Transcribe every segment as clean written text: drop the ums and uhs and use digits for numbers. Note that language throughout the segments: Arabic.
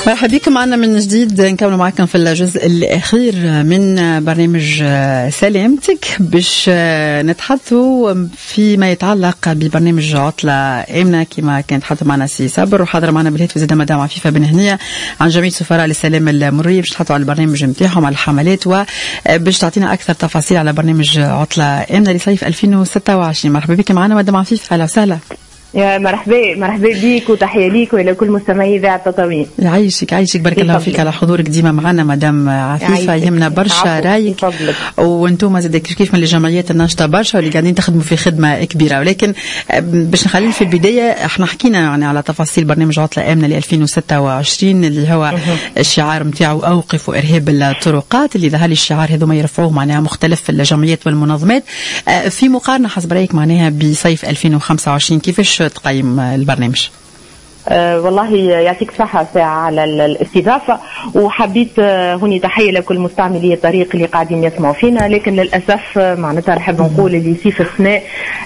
مرحبا بكم معنا من جديد. نكمل معكم في الجزء الأخير من برنامج سلامتك باش نتحدثوا فيما يتعلق ببرنامج عطلة آمنة كما كانت حاضر معنا سي صابر وحاضر معنا بالهاتف زاد مدام عفيفة بن هنية عن جمعية سفراء للسلام المرورية باش نتحدثوا على البرنامج نتاعهم على الحملات وباش تعطينا أكثر تفاصيل على برنامج عطلة آمنة لصيف 2026. مرحبا بك معنا مدام عفيفة. أهلا وسهلا. يا مرحبا بيك وتحية ليك وإلى كل مستمعي إذاعة تطاوين. يعيشك بارك الله فيك على حضورك ديما معنا مدام عفيفة. يهمنا برشا رايك وانتم زاد كيف من الجمعيات الناشطة برشا واللي قاعدين تخدموا في خدمة كبيرة، ولكن باش نخلي في البداية احنا حكينا يعني على تفاصيل برنامج عطلة آمنة ل 2026 اللي هو الشعار نتاعو أوقفوا إرهاب الطرقات، اللي ظهر لي الشعار هذو ما يرفعوه معناها مختلف الجمعيات والمنظمات في مقارنة حسب رأيك معناها بصيف 2025. كيفاش تقيم البرنامج؟ والله يعطيك صحة ساعة على الاستضافة، وحبيت هوني تحية لكل مستعملي الطريق اللي قاعدين يسمعوا فينا، لكن للأسف معناتها نحب نقول اللي في السنة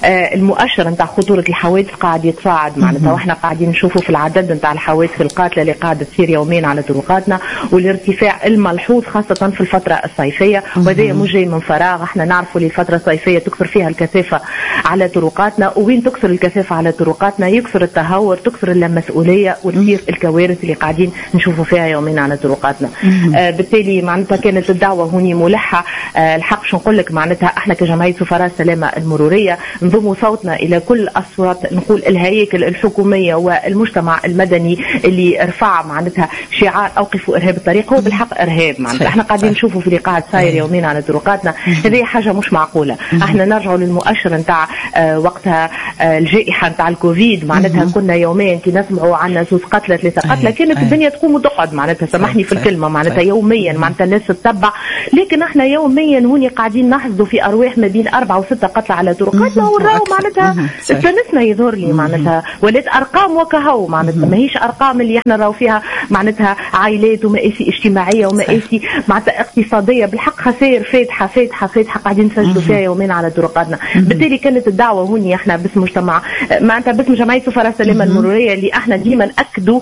المؤشر نتاع خطورة الحوادث قاعد يتصاعد معناتها، واحنا قاعدين نشوفوا في العدد نتاع الحوادث القاتلة اللي قاعدة تصير يوميا على طرقاتنا، والارتفاع الملحوظ خاصة في الفترة الصيفية، وهذا مش جاي من فراغ. احنا نعرفوا اللي الفترة الصيفية تكثر فيها الكثافة على طرقاتنا، وين تكثر الكثافة على طرقاتنا يكثر التهور، تكثر المسؤولية وتصير الكوارث اللي قاعدين نشوفوا فيها يومين على طرقاتنا. بالتالي معناتها كانت الدعوة هوني ملحة. الحق باش نقول لك معناتها احنا كجمعية سفراء السلامة المرورية نضم صوتنا الى كل اصوات نقول الهياكل الحكومية والمجتمع المدني اللي رفع معناتها شعار اوقفوا ارهاب الطريق. هو بالحق ارهاب معناتها احنا قاعدين نشوفوا في اللي قاعد صاير يومين على طرقاتنا، هذه حاجة مش معقولة. احنا نرجعوا للمؤشر نتاع وقتها الجائحة نتاع الكوفيد معناتها كنا يوميا كي نسمعوا عن سوس قتلة 3 قتلة كانت الدنيا تقوم وتقعد معناتها، سامحني في الكلمة معناتها يوميا معناتها الناس تتبع، لكن احنا يوميا هوني قاعدين نحصدوا في أرواح ما بين 4 و6 قتلة على طرقاتنا، ونراو معناتها استنسنا يظهر لي معناتها ولات أرقام وكهو معناتها ماهيش أرقام اللي احنا نراو فيها معناتها عائلات ومآسي اجتماعية ومآسي معناتها اقتصادية، بالحق خسائر فاتحة قاعدين نسجلوا فيها يومين على طرقاتنا. بالتالي كانت الدعوة هوني احنا باسم مجتمع معناتها باسم جمعية سفراء السلامة المرورية اللي احنا ديما نأكدوا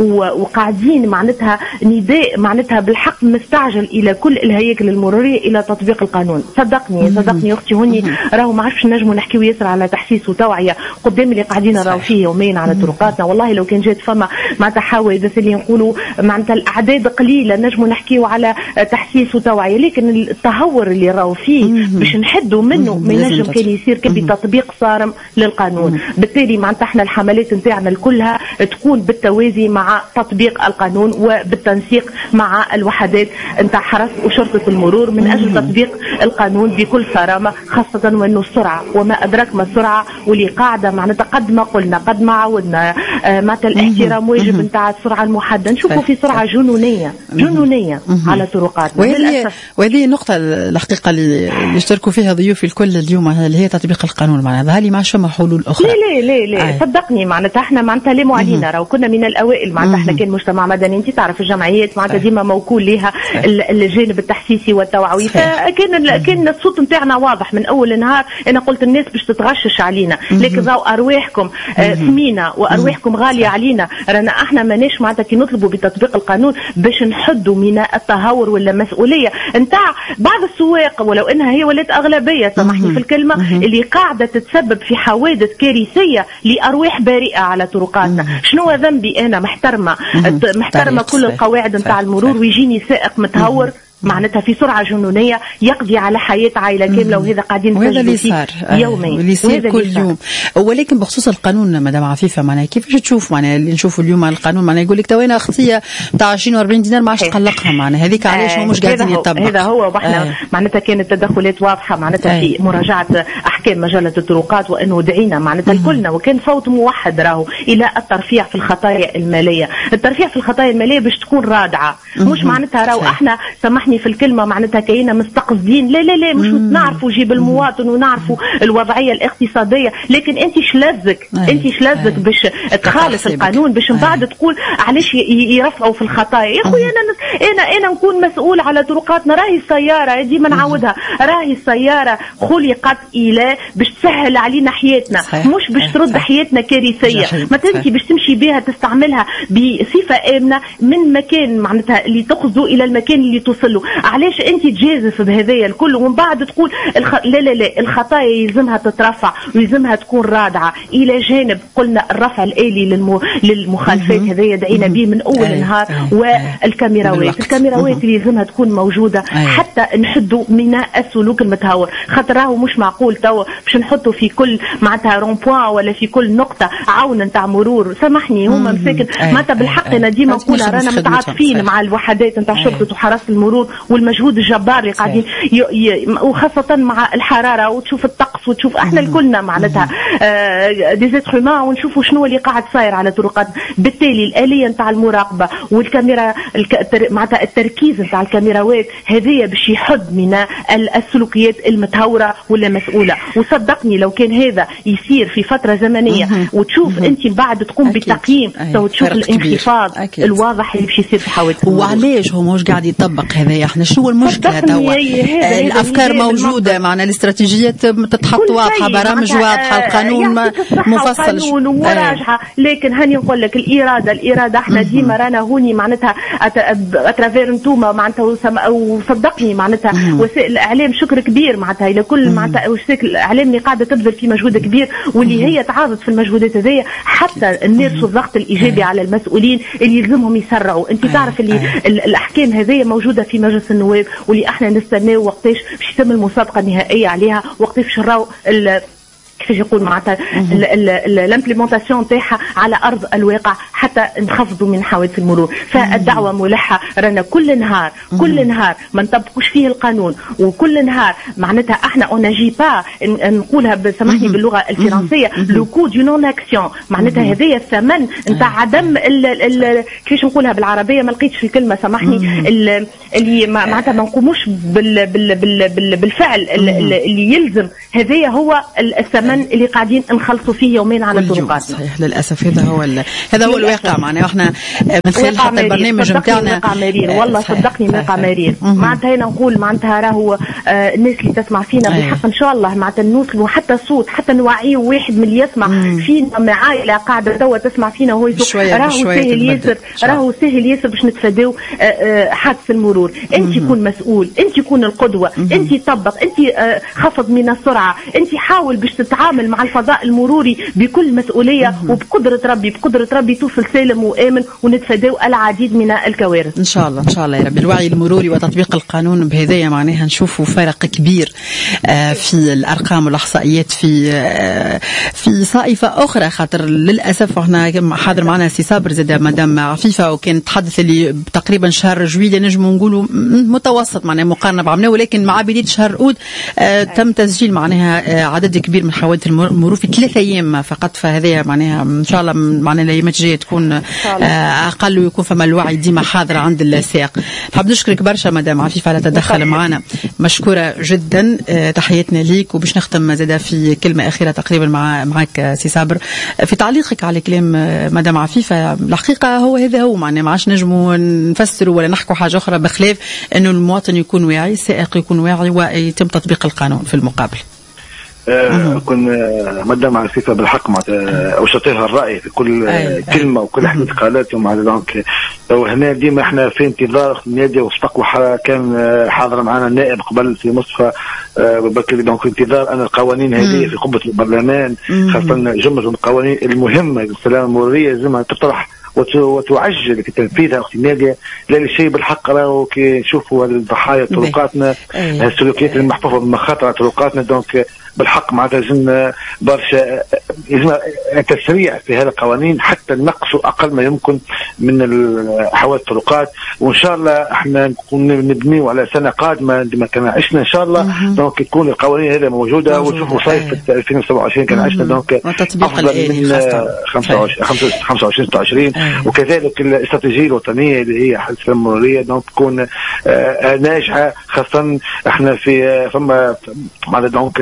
وقاعدين معناتها نداء معناتها بالحق مستعجل الى كل الهياكل المروريه الى تطبيق القانون. صدقني اختي هوني راهو ما عرفش نجموا نحكيو ياسر على تحسيس وتوعيه قدام اللي قاعدين نراو فيه يومين على طرقاتنا. والله لو كان جات فما معناتها حوادث اللي نقولوا معناتها الاعداد قليله نجموا نحكيو على تحسيس وتوعيه، لكن التهور اللي راهو فيه باش نحدوا منه ما ينجم كان يصير بتطبيق صارم للقانون. بالتالي معناتها احنا الحملات نتاعنا كلها تكون بالتوازي مع تطبيق القانون وبالتنسيق مع الوحدات نتاع حرس وشرطة المرور من أجل تطبيق القانون بكل صرامة، خاصة وأنه السرعة وما أدرك ما السرعة واللي قاعدة معناتها قد ما قلنا قد ما عودنا معناتها الاحترام واجب نتاع السرعة المحددة، نشوفوا في سرعة جنونية على طرقاتنا. وهذه النقطة الحقيقة اللي يشتركوا فيها ضيوفي الكل اليوم اللي هي تطبيق القانون معناتها هل ما فما حلول أخرى؟ لا صدقني معناتها احنا معناتها لموا علينا راهو كنا من الاوائل معناتها احنا كان مجتمع مدني، انت تعرف الجمعيات معناتها ديما موكول لها الجانب التحسيسي والتوعوي، فكان الصوت نتاعنا واضح من اول النهار. انا قلت الناس باش تتغشش علينا، لكن راهو ارواحكم ثمينه وارواحكم غاليه علينا، رانا احنا ماناش معناتها كي نطلبوا بتطبيق القانون باش نحدوا من التهور ولا مسؤوليه نتاع بعض السواق، ولو انها هي ولات اغلبيه سامحني في الكلمه اللي قاعده تتسبب في حوادث كارثيه لارواح بريئه على طرقاتنا. شنو ذنبي انا محترمه كل القواعد نتاع المرور ويجيني سائق متهور معناتها في سرعة جنونية يقضي على حياة عائلة كاملة، وهذا قاعدين نسجلوا فيه يوميا واللي يصير كل يوم. ولكن بخصوص القانون مدام عفيفة معناها كيفاش تشوف معناها اللي نشوفوا اليوم القانون معناها يقول لك توينا اختية تاع 20 و40 دينار ما عادش تقلقها معناها هذيك علاش هو مش قاعدين يطبق. هذا هو واحنا معناتها كانت تدخلات واضحة معناتها في مراجعة احكام مجلة الطرقات، وانه دعينا معناتها الكلنا وكان صوت موحد راهو الى الترفيع في الخطايا المالية. الترفيع في الخطايا المالية باش تكون رادعة، مش معناتها راهو احنا سامحني في الكلمة معناتها كاينه مستقصدين، لا مش نعرفوا جيب المواطن ونعرفوا الوضعيه الاقتصاديه، لكن انت شلزك باش تخالف القانون باش من بعد تقول علاش يرفعوا في الخطايا. يا خويا انا انا نكون مسؤول على طرقاتنا. راهي السياره ديما نعاودها، راهي السياره خلقت الى باش تسهل علينا حياتنا، مش باش ترد حياتنا كارثيه. ما انت باش تمشي بها تستعملها بصفه امنه من مكان معناتها اللي تقصده الى المكان اللي توصله. علاش انت تجازف بهذايا الكل ومن بعد تقول لا الخطايا يلزمها تترفع ويلزمها تكون رادعه الى جانب قلنا الرفع الالي للمخالفات هذايا دعينا به من اول النهار. والكاميراوات اللي يلزمها تكون موجوده حتى نحدوا من السلوك المتهور. خاطر راهو مش معقول توا باش نحطوا في كل معناتها رون بوان ولا في كل نقطه عون نتاع مرور. سامحني هما مساكن معناتها بالحق انا ديما نقول رانا متعاطفين مع الوحدات نتاع شرطه وحراسه المرور والمجهود الجبار اللي قاعدين وخاصه مع الحراره وتشوف الطقس وتشوف احنا الكلنا معناتها ديزيتر هومان ونشوفوا شنو اللي قاعد صاير على طرقات. بالتالي الآلية نتاع المراقبة والكاميرا معناتها التركيز نتاع الكاميراوات هذه باش يحد من السلوكيات المتهورة ولا مسؤولة. وصدقني لو كان هذا يصير في فترة زمنية وتشوف انت بعد تقوم بالتقييم تشوف الانخفاض الواضح اللي باش يصير في حوادث. وعلاش هو مش قاعد يطبق هذا؟ احنا شو المشكلة توا؟ الافكار موجودة معنا، الاستراتيجيات تتحط واضحة، برامج واضحة، القانون مفصل وراجعة. لكن هاني نقول لك الإرادة احنا ديما رانا هوني معناتها اترافير نتوما معناتها وصدقني معناتها وسائل الاعلام شكر كبير معناتها الى كل معناتها وسائل الاعلام اللي قاعده تبذل في مجهود كبير واللي هي تعاضد في المجهودات هذيا حتى نمارسوا الضغط الايجابي على المسؤولين اللي يلزمهم يسرعوا. انت تعرف اللي الاحكام هذيا موجوده في مجلس النواب واللي احنا نستناو وقتاش باش يتم المسابقه النهائيه عليها، وقتاش باش نراو كيفاش يقول معناتها الامبليمونتاسيون تاعها على ارض الواقع حتى نخفضوا من حوادث المرور. فالدعوه ملحه رانا كل نهار ما نطبقوش فيه القانون، وكل نهار معناتها احنا اون اجي با نقولها بسمحني باللغه الفرنسيه لو كو دو نون اكسيون. معناتها هذايا الثمن نتاع عدم كيفاش نقولها بالعربيه ما لقيتش الكلمه سامحني اللي معناتها ما نقوموش بالفعل اللي يلزم. هذايا هو الثمن اللي قاعدين نخلصوا فيه يومين على الطرقات. صحيح للاسف هذا هو الواقع معنا. واحنا من خلال حتى البرنامج نتاعنا والله صدقني واقع مرير. معناتها هنا نقول معناتها راهو الناس اللي تسمع فينا بالحق ان شاء الله معناتها نوصلوا حتى صوت حتى نوعيه واحد من اللي يسمع فينا مع عائله قاعده توا تسمع فينا وهو راهو سهل ياسر باش نتفاداو حادث المرور. انت كون مسؤول، انت كون القدوه، انت طبق، انت خفض من السرعه، انت حاول باش تتعامل مع الفضاء المروري بكل مسؤوليه وبقدره ربي توصل سالم وامن ونتفاداو العديد من الكوارث ان شاء الله يا رب. الوعي المروري وتطبيق القانون بهذايا معناها نشوفوا فرق كبير في الارقام والاحصائيات في صائفه اخرى. خاطر للاسف احنا حاضر معنا سي صابر زاد مدام عفيفه وكان تحدث اللي تقريبا شهر جويلية نجموا نقولوا متوسط معناها مقارنه بعمنا، ولكن مع بدايه شهر أود تم تسجيل معناها عدد كبير من حوادث المرور في 3 أيام فقط. فهذه معناها ان شاء الله معناها الايامات الجايه تكون اقل ويكون فما الوعي ديما حاضر عند السائق. نحب نشكرك برشا مدام عفيفه على تدخل معنا، مشكوره جدا. تحياتنا ليك. وباش نختم زاده في كلمه اخيره تقريبا معك سي صابر في تعليقك على كلام مدام عفيفه. الحقيقه هذا هو معناها ما عادش نجموا نفسروا ولا نحكوا حاجه اخرى بخلاف انه المواطن يكون واعي، السائق يكون واعي ويتم تطبيق القانون في المقابل. كن مدام عفيفة بالحق أوشطيها الرأي في كل كلمة وكل حديث قالتهم على دونك. وهنا ديما احنا في انتظار النادي واستقوى كان حاضر معنا النائب قبل في مصطفى بكري دونك في انتظار أن القوانين هذه في قبة البرلمان خاصة جملة القوانين المهمة للسلامة المرورية لازمها تطرح وتعجل في تنفيذها وقت النادية. لا الشيء بالحق راهو كي نشوفوا الضحايا طرقاتنا السلوكيات المحفوفة بمخاطر على طرقاتنا دونك بالحق معناتها لازم برشا تسريع في هذه القوانين حتى نقصوا اقل ما يمكن من حوادث الطرقات. وان شاء الله احنا نكون نبنيو على سنه قادمه عندما كان عشنا ان شاء الله دونك تكون القوانين هذه موجوده ونشوفوا صيف 2027 كان عشنا دونك افضل من 25 26 وكذلك الاستراتيجيه الوطنيه اللي هي حل السلامه المروريه دونك تكون ناجحه خاصه احنا في فما معناتها دونك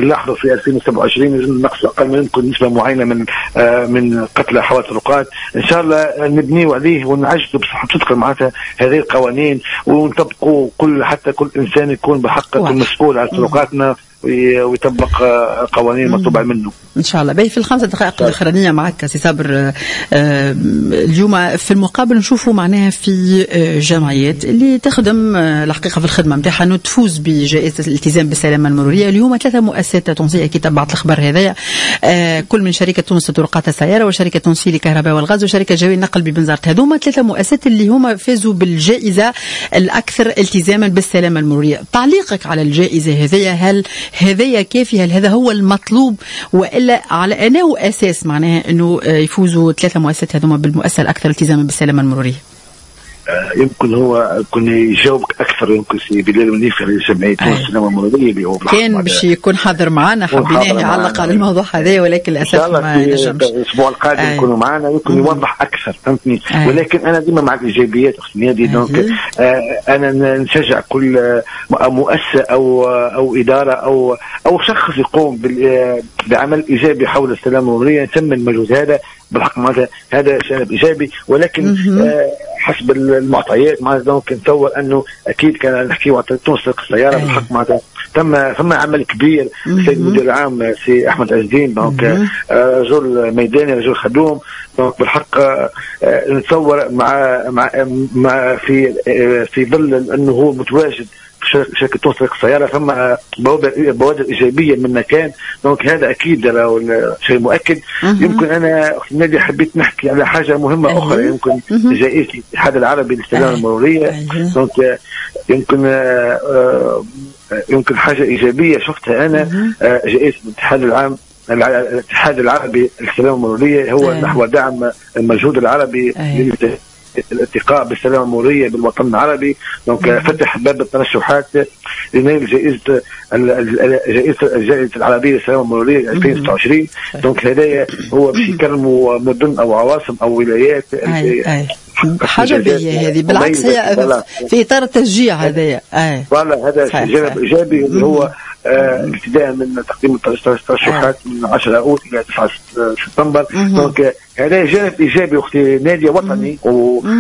نلاحظوا في 2027 نقص اقل من يمكن نسبه معينه من قتلى حوادث الطرقات. ان شاء الله نبنيوا عليه ونعجزوا بصدق معناتها هذه القوانين ونطبقوا حتى كل انسان يكون بحق مسؤول على طرقاتنا ويطبق قوانين مطلوبة منه إن شاء الله. باهي في الخمسة دقائق الأخرانية معك سي صابر، اليوم في المقابل نشوفوا معناها في جمعيات اللي تخدم الحقيقة في الخدمة متاعها أنه تفوز بجائزة الالتزام بالسلامة المرورية. اليوم 3 مؤسسات تونسية كي تبعت الخبر هذايا، كل من شركة تونس لطرقات السيارة وشركة تونسية للكهرباء والغاز وشركة جوي النقل ببنزرت. هذوما 3 مؤسسات اللي هما فازوا بالجائزة الأكثر التزاما بالسلامة المرورية. تعليقك على الجائزة هذيا، هل هذايا كافية؟ هل هذا هو المطلوب وإلا على أنه أساس معناها أنه يفوزوا 3 مؤسسات هذوما بالمؤسسة الأكثر التزاما بالسلامة المرورية؟ يمكن هو يكون يجاوبك اكثر يمكن سي بلال منيف على جمعيه تونس السلامه المروريه اللي هو كان باش يكون حاضر معنا، حبيناه يعلق على الموضوع هذا ولكن للاسف ما نجمش. الاسبوع القادم يكونوا معنا يمكن يوضح اكثر، فهمتني. ولكن انا ديما مع الايجابيات اختي نادي، دونك انا نشجع كل مؤسسه او اداره او شخص يقوم بعمل ايجابي حول السلامه المروريه، نسمي المجهود هذا بالحق معناتها هذا جانب ايجابي. ولكن حسب المعطيات معناتها دونك نتصور انه اكيد كان نحكيو على تونس السياره بالحق معناتها ثم عمل كبير. السيد المدير العام سي احمد عز الدين دونك رجل ميداني رجل خدوم، دونك بالحق نتصور مع في ظل انه هو متواجد شركة تونس السيارة ثم بوادر إيجابية من مكان، دونك هذا أكيد شيء مؤكد. يمكن أنا نادي حبيت نحكي على حاجة مهمة أخرى، يمكن جائزة الاتحاد العربي للسلامة المرورية. دونك يمكن حاجة إيجابية شفتها أنا، جائزة الاتحاد العربي للسلامة المرورية هو نحو دعم المجهود العربي الاتقاء بالسلامة المرورية بالوطن العربي. دونك فتح باب الترشحات لنيل جائزة العربية للسلامة المرورية 2026. دونك هذا هو باش يكرموا مدن أو عواصم أو ولايات. حاجة بيا هذه بالعكس هي في إطار التشجيع هذايا. والله هذا جانب إيجابي اللي هو ابتداء من تقديم الترشحات من 10 أوت إلى 9 سبتمبر. دونك هذا جانب إيجابي أختي نادية وطني